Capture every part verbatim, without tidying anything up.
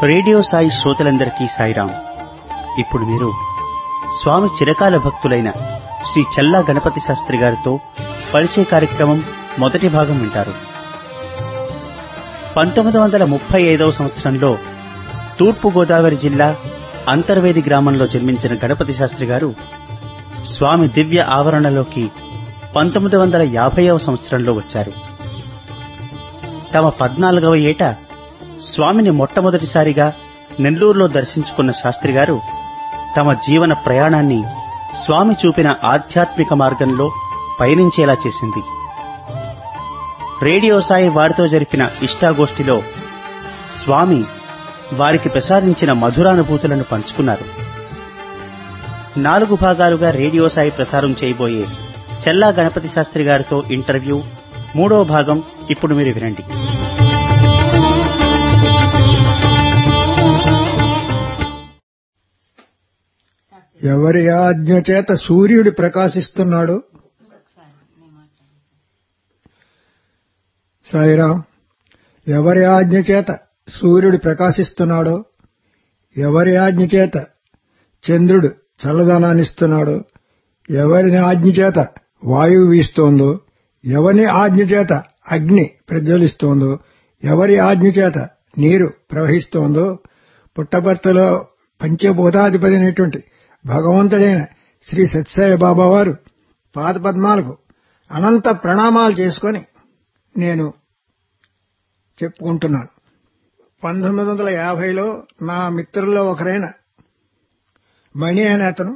Radio Sai శ్రోతలందరికీ సాయిరాం. ఇప్పుడు మీరు స్వామి చిరకాల భక్తులైన శ్రీ చల్లా గణపతి శాస్త్రి గారితో పరిచయ కార్యక్రమం మొదటి భాగం వింటారు. పంతొమ్మిది వందల ముప్పై ఐదవ సంవత్సరంలో తూర్పు గోదావరి జిల్లా అంతర్వేది గ్రామంలో జన్మించిన గణపతి శాస్త్రి గారు స్వామి దివ్య ఆవరణలోకి పంతొమ్మిది వందల యాభైవ సంవత్సరంలో వచ్చారు. తమ పద్నాలుగవ ఏట స్వామిని మొట్టమొదటిసారిగా నెల్లూరులో దర్శించుకున్న శాస్త్రి గారు తమ జీవన ప్రయాణాన్ని స్వామి చూపిన ఆధ్యాత్మిక మార్గంలో పయనించేలా చేసింది. రేడియో సాయి వారితో జరిపిన ఇష్టాగోష్ఠిలో స్వామి వారికి ప్రసాదించిన మధురానుభూతులను పంచుకున్నారు. నాలుగు భాగాలుగా రేడియో సాయి ప్రసారం చేయబోయే చల్లా గణపతి శాస్త్రి గారితో ఇంటర్వ్యూ మూడవ భాగం ఇప్పుడు మీరు వినండి. ఎవరి ఆజ్ఞ చేత సూర్యుడు ప్రకాశిస్తున్నాడు? సాయిరాం. ఎవరి ఆజ్ఞ చేత సూర్యుడు ప్రకాశిస్తున్నాడో, ఎవరి ఆజ్ఞ చేత చంద్రుడు చల్లదనాన్నిస్తున్నాడో, ఎవరి ఆజ్ఞ చేత వాయువు వీస్తోందో, ఎవరి ఆజ్ఞ చేత అగ్ని ప్రజ్వలిస్తోందో, ఎవరి ఆజ్ఞ చేత నీరు ప్రవహిస్తోందో, పుట్టపర్తిలో పంచభూతాధిపతి అనేటువంటి భగవంతుడైన శ్రీ సత్యసాయి బాబా వారు పాదపద్మాలకు అనంత ప్రణామాలు చేసుకుని నేను చెప్పుకుంటున్నాను. పంతొమ్మిది వందల యాభైలో నా మిత్రుల్లో ఒకరైన మణి అనే అతను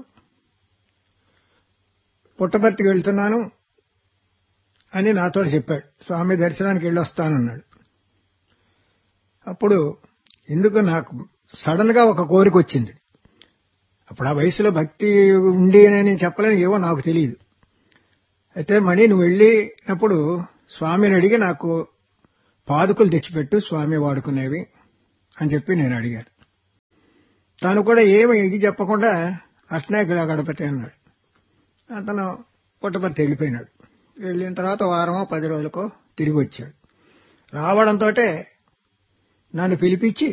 పుట్టపర్తికి వెళ్తున్నాను అని నాతో చెప్పాడు. స్వామి దర్శనానికి వెళ్ళొస్తానన్నాడు. అప్పుడు ఎందుకు నాకు సడన్ గా ఒక కోరిక వచ్చింది. అప్పుడు ఆ వయసులో భక్తి ఉండి అని చెప్పలేను, ఏవో నాకు తెలియదు. అయితే మణి నువ్వు వెళ్ళినప్పుడు స్వామిని అడిగి నాకు పాదుకలు తెచ్చిపెట్టు, స్వామి వాడుకునేవి అని చెప్పి నేను అడిగాను. తాను కూడా ఏమి ఇది చెప్పకుండా అట్నే గణపతి అన్నాడు. అతను పుట్టపర్తి వెళ్ళిపోయినాడు. వెళ్ళిన తర్వాత వారమో పది రోజులకో తిరిగి వచ్చాడు. రావడంతో నన్ను పిలిపించి,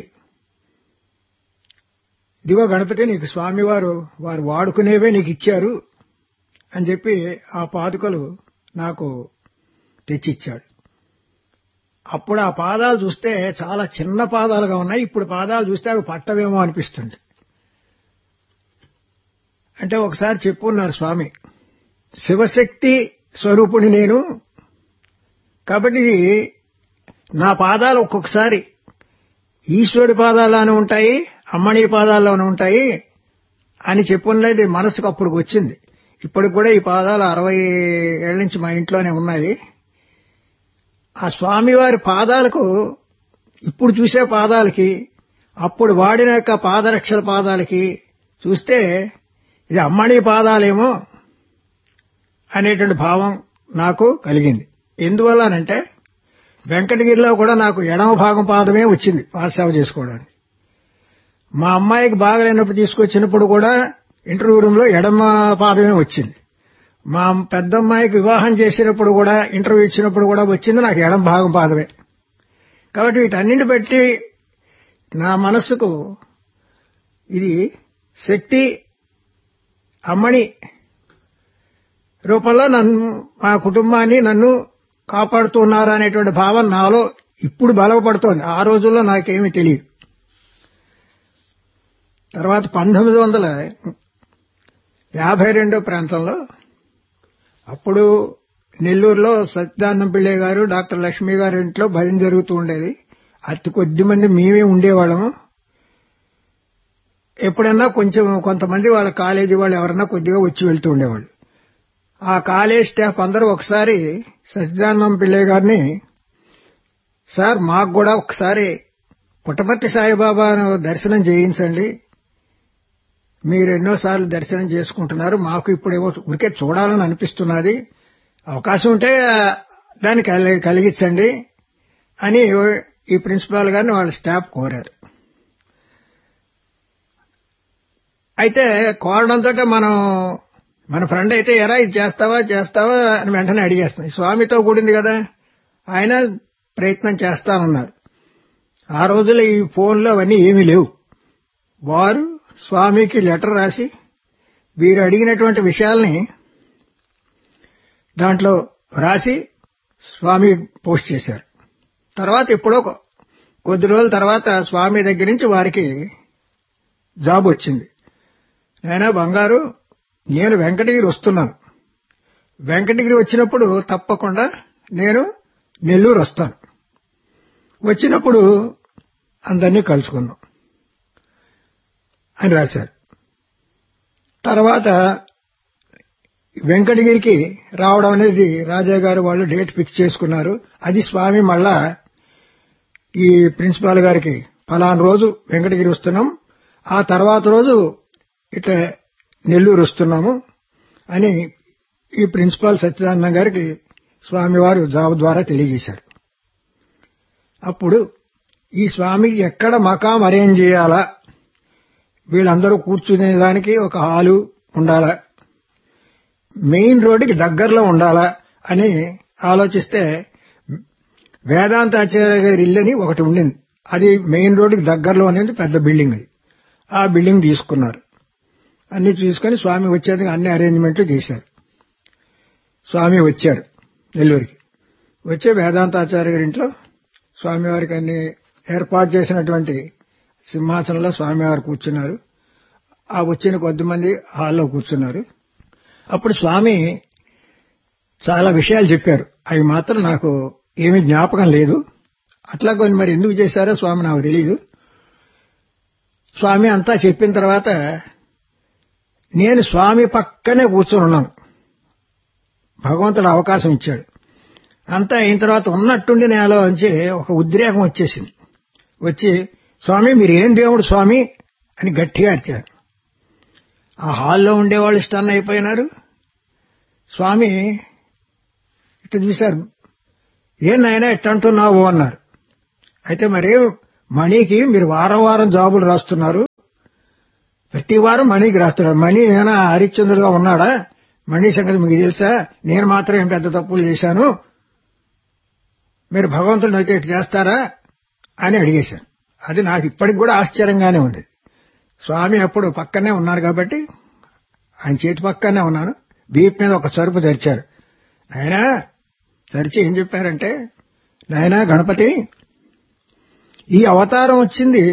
ఇదిగో గణపతి, నీకు స్వామివారు వారు వాడుకునేవే నీకు ఇచ్చారు అని చెప్పి ఆ పాదుకలు నాకు తెచ్చిచ్చాడు. అప్పుడు ఆ పాదాలు చూస్తే చాలా చిన్న పాదాలుగా ఉన్నాయి. ఇప్పుడు పాదాలు చూస్తే అవి పట్టవేమో అనిపిస్తుంది. అంటే ఒకసారి చెప్పున్నారు స్వామి, శివశక్తి స్వరూపుని నేను, కాబట్టి నా పాదాలు ఒక్కొక్కసారి ఈశ్వరుడి పాదాల్లోనే ఉంటాయి, అమ్మణి పాదాల్లోనే ఉంటాయి అని చెప్పున్నది మనసుకు అప్పుడు వచ్చింది. ఇప్పటికి కూడా ఈ పాదాలు అరవై ఏళ్ల నుంచి మా ఇంట్లోనే ఉన్నాయి. ఆ స్వామివారి పాదాలకు, ఇప్పుడు చూసే పాదాలకి, అప్పుడు వాడిన యొక్క పాదరక్షల పాదాలకి చూస్తే ఇది అమ్మణి పాదాలేమో అనేటువంటి భావం నాకు కలిగింది. ఎందువల్లనంటే వెంకటగిరిలో కూడా నాకు ఎడమ భాగం పాదమే వచ్చింది పాదసేవ చేసుకోవడానికి. మా అమ్మాయికి బాగలేనప్పుడు తీసుకొచ్చినప్పుడు కూడా ఇంటర్వ్యూ రూమ్ లో ఎడమ పాదమే వచ్చింది. మా పెద్దమ్మాయికి వివాహం చేసినప్పుడు కూడా ఇంటర్వ్యూ ఇచ్చినప్పుడు కూడా వచ్చింది నాకు ఎడమ భాగం పాదమే. కాబట్టి వీటన్నింటి బట్టి నా మనస్సుకు ఇది శక్తి అమ్మణి రూపంలో నన్ను, మా కుటుంబాన్ని నన్ను కాపాడుతున్నారు అనేటువంటి భావన నాలో ఇప్పుడు బలపడుతోంది. ఆ రోజుల్లో నాకేమీ తెలియదు. తర్వాత పంతొమ్మిది వందల యాభై రెండో ప్రాంతంలో అప్పుడు నెల్లూరులో సత్యనారాయణ పిళ్ళై గారు, డాక్టర్ లక్ష్మీ గారి ఇంట్లో భజన జరుగుతూ ఉండేది. అతి కొద్ది మంది మేమే ఉండేవాళ్ళము. ఎప్పుడన్నా కొంచెం కొంతమంది వాళ్ళ కాలేజీ వాళ్ళు ఎవరన్నా కొద్దిగా వచ్చి వెళ్తూ ఉండేవాళ్ళు. ఆ కాలేజ్ స్టాఫ్ అందరూ ఒకసారి సత్యనారాయణ పిళ్ళై గారిని, సార్ మాకు కూడా ఒకసారి పుట్టపర్తి సాయిబాబా దర్శనం చేయించండి, మీరు ఎన్నోసార్లు దర్శనం చేసుకుంటున్నారు, మాకు ఇప్పుడేమో ఊరికే చూడాలని అనిపిస్తున్నది, అవకాశం ఉంటే దాన్ని కలిగించండి అని ఈ ప్రిన్సిపాల్ గారిని వాళ్ళ స్టాఫ్ కోరారు. అయితే కోరడంతో మనం మన ఫ్రెండ్ అయితే ఎరా ఇది చేస్తావా చేస్తావా అని వెంటనే అడిగేస్తాం. స్వామితో కూడింది కదా, ఆయన ప్రయత్నం చేస్తానన్నారు. ఆ రోజుల్లో ఈ ఫోన్లు అవన్నీ ఏమీ లేవు. వారు స్వామికి లెటర్ రాసి వీరు అడిగినటువంటి విషయాల్ని దాంట్లో రాసి స్వామి పోస్ట్ చేశారు. తర్వాత ఎప్పుడో కొద్ది రోజుల తర్వాత స్వామి దగ్గర నుంచి వారికి జాబ్ వచ్చింది. నాయనా బంగారు, నేను వెంకటగిరి వస్తున్నాను. వెంకటగిరి వచ్చినప్పుడు తప్పకుండా నేను నెల్లూరు వస్తాను. వచ్చినప్పుడు అందరినీ కలుసుకుందాం అని రాశారు. తర్వాత వెంకటగిరికి రావడం అనేది రాజా గారు వాళ్ళు డేట్ ఫిక్స్ చేసుకున్నారు. అది స్వామి మళ్ళా ఈ ప్రిన్సిపాల్ గారికి ఫలానా రోజు వెంకటగిరి వస్తున్నాం, ఆ తర్వాత రోజు ఇట్లా నెల్లూరు వస్తున్నాము అని ఈ ప్రిన్సిపాల్ సత్యనారాయణ గారికి స్వామివారు జాబ్ ద్వారా తెలియజేశారు. అప్పుడు ఈ స్వామికి ఎక్కడ మకాం అరేంజ్ చేయాలా, వీళ్ళందరూ కూర్చునేదానికి ఒక హాలు ఉండాలా, మెయిన్ రోడ్డుకి దగ్గరలో ఉండాలా అని ఆలోచిస్తే వేదాంతాచార్య గారి ఇల్లని ఒకటి ఉండింది. అది మెయిన్ రోడ్డుకి దగ్గరలో అనేది పెద్ద బిల్డింగ్. అది ఆ బిల్డింగ్ తీసుకున్నారు. అన్ని చూసుకుని స్వామి వచ్చేది అన్ని అరేంజ్మెంట్లు చేశారు. స్వామి వచ్చారు నెల్లూరుకి. వచ్చే వేదాంతాచార్య గారి ఇంట్లో స్వామివారికి అన్ని ఏర్పాటు చేసినటువంటి సింహాసనంలో స్వామివారు కూర్చున్నారు. ఆ వచ్చిన కొద్దిమంది హాల్లో కూర్చున్నారు. అప్పుడు స్వామి చాలా విషయాలు చెప్పారు. అవి మాత్రం నాకు ఏమీ జ్ఞాపకం లేదు. అట్లా కొన్ని మరి ఎందుకు చేశారో స్వామి నాకు తెలియదు. స్వామి అంతా చెప్పిన తర్వాత నేను స్వామి పక్కనే కూర్చొని ఉన్నాను. భగవంతుడు అవకాశం ఇచ్చాడు. అంతా అయిన తర్వాత ఉన్నట్టుండి నేలో నుంచి ఒక ఉద్రేకం వచ్చేసింది. వచ్చి స్వామి మీరు ఏం దేవుడు స్వామి అని గట్టిగా అరిచారు. ఆ హాల్లో ఉండేవాళ్ళు స్టన్ అయిపోయినారు. స్వామి ఇట్లా చూశారు. ఏం నాయనా ఇట్ట అంటున్నావు అన్నారు. అయితే మరి మణికి మీరు వారం వారం జాబులు రాస్తున్నారు, ప్రతి వారం మణికి రాస్తున్నారు. మణి ఏమైనా హరిశ్చంద్రుడుగా ఉన్నాడా? మణి సంగతి మీకు తెలుసా? నేను మాత్రం ఏం పెద్ద తప్పులు చేశాను, మీరు భగవంతుడిని అయితే ఇటు చేస్తారా అని అడిగేశాను. అది నాకు ఇప్పటికి కూడా ఆశ్చర్యంగానే ఉంది. స్వామి అప్పుడు పక్కనే ఉన్నారు కాబట్టి ఆయన చేతి పక్కనే ఉన్నాను. వీపు మీద ఒక సరుపు తెరిచారు. నాయనా తెరిచి ఏం చెప్పారంటే, నాయనా గణపతి, ఈ అవతారం వచ్చింది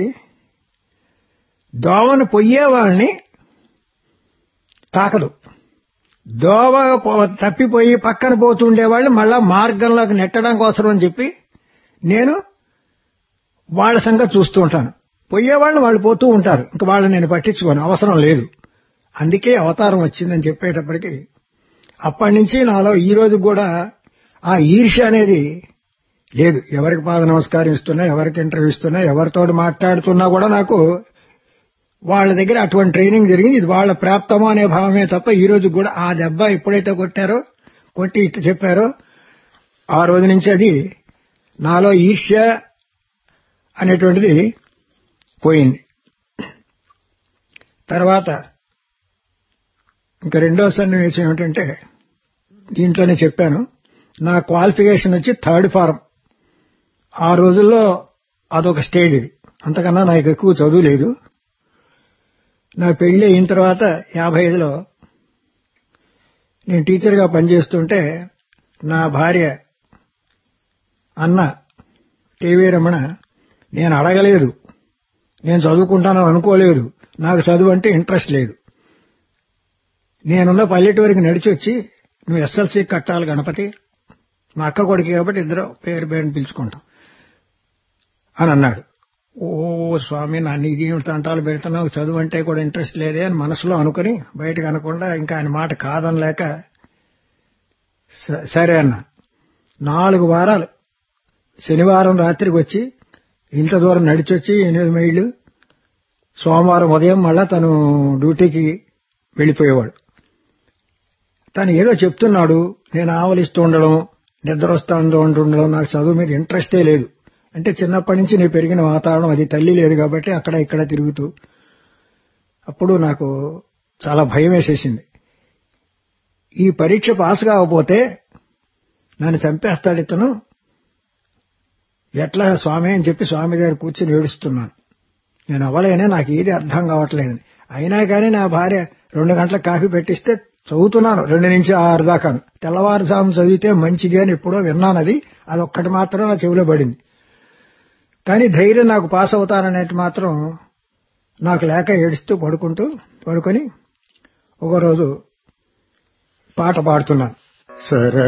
దోవను పొయ్యే వాళ్ళని తాకదు. దోవ తప్పిపోయి పక్కన పోతుండేవాళ్ళు మళ్ళా మార్గంలోకి నెట్టడం కోసం అని చెప్పి నేను వాళ్ళ సంగతి చూస్తూ ఉంటాను. పోయేవాళ్ళు వాళ్ళు పోతూ ఉంటారు, ఇంక వాళ్ళని నేను పట్టించుకోను, అవసరం లేదు. అందుకే అవతారం వచ్చిందని చెప్పేటప్పటికి అప్పటి నుంచి నాలో ఈ రోజు కూడా ఆ ఈర్ష్య అనేది లేదు. ఎవరికి పాద నమస్కారం ఇస్తున్నా, ఎవరికి ఇంటర్వ్యూ ఇస్తున్నా, ఎవరితో మాట్లాడుతున్నా కూడా నాకు వాళ్ళ దగ్గర అటువంటి ట్రైనింగ్ జరిగింది. ఇది వాళ్ళ ప్రాప్తమో అనే భావమే తప్ప ఈ రోజు కూడా ఆ దెబ్బ ఎప్పుడైతే కొట్టారో, కొట్టి ఇట్లా చెప్పారో ఆ రోజు నుంచి అది నాలో ఈర్ష్య అనేటువంటిది పోయింది. తర్వాత ఇంకా రెండో సన్నివేశం ఏమిటంటే, దీంట్లోనే చెప్పాను, నా క్వాలిఫికేషన్ వచ్చి థర్డ్ ఫారం. ఆ రోజుల్లో అదొక స్టేజ్. ఇది అంతకన్నా నాకు ఎక్కువ చదువు లేదు. నా పెళ్లి అయిన తర్వాత యాభై ఐదులో నేను టీచర్గా పనిచేస్తుంటే నా భార్య అన్న టీవీ రమణ, నేను అడగలేదు, నేను చదువుకుంటానని అనుకోలేదు, నాకు చదువు అంటే ఇంట్రెస్ట్ లేదు, నేనున్న పల్లెటూరికి నడిచి వచ్చి నువ్వు ఎస్ఎల్సీ కట్టాలి గణపతి, మా అక్క కొడుకు కాబట్టి ఇద్దరు పేరు పేరుని పిలుచుకుంటాం అని అన్నాడు. ఓ స్వామి, నన్ను ఇది తంటాలు పెడుతున్నావు, చదువు అంటే కూడా ఇంట్రెస్ట్ లేదే అని మనసులో అనుకుని బయటకు అనకుండా ఇంకా ఆయన మాట కాదనలేక సరే అన్న. నాలుగు వారాలు శనివారం రాత్రికి వచ్చి ఇంత దూరం నడిచొచ్చి ఎనిమిది మైళ్ళు, సోమవారం ఉదయం మళ్ళా తను డ్యూటీకి వెళ్లిపోయేవాడు. తను ఏదో చెప్తున్నాడు, నేను ఆవలిస్తూ ఉండడం, నిద్ర వస్తూ ఉండడం, నాకు చదువు మీద ఇంట్రెస్టే లేదు. అంటే చిన్నప్పటి నుంచి నేను పెరిగిన వాతావరణం అది, తల్లి లేదు కాబట్టి అక్కడ ఇక్కడ తిరుగుతూ. అప్పుడు నాకు చాలా భయం వేసేసింది. ఈ పరీక్ష పాస్ కాకపోతే నన్ను చంపేస్తాడు ఇతను, ఎట్లా స్వామి అని చెప్పి స్వామి దగ్గర కూర్చుని ఏడుస్తున్నాను. నేను అవ్వలేనే, నాకు ఏది అర్థం కావట్లేదని. అయినా కానీ నా భార్య రెండు గంటలకు కాఫీ పెట్టిస్తే చదువుతున్నాను, రెండు నుంచి ఆరు దాకాను. తెల్లవారుజాము చదివితే మంచిది అని ఎప్పుడో విన్నానది, అదొక్కటి మాత్రం నా చెవిలో పడింది. కానీ ధైర్యం నాకు పాస్ అవుతాననేది మాత్రం నాకు లేక ఏడుస్తూ పడుకుంటూ పడుకొని ఒకరోజు పాట పాడుతున్నాను. సరే